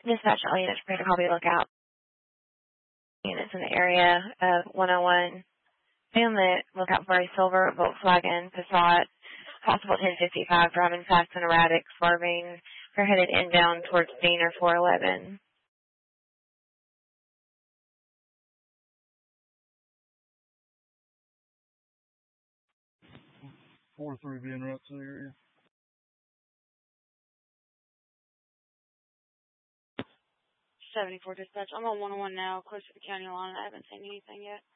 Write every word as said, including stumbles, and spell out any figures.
Dispatch all units prepare to copy lookout. Units in the area of one oh one. Be on the lookout for a silver Volkswagen Passat, possible ten fifty-five, driving fast and erratic, swerving. They're headed inbound towards Dean or four eleven. four three being right to the area. seventy-four dispatch. I'm on one oh one now, close to the county line. I haven't seen anything yet.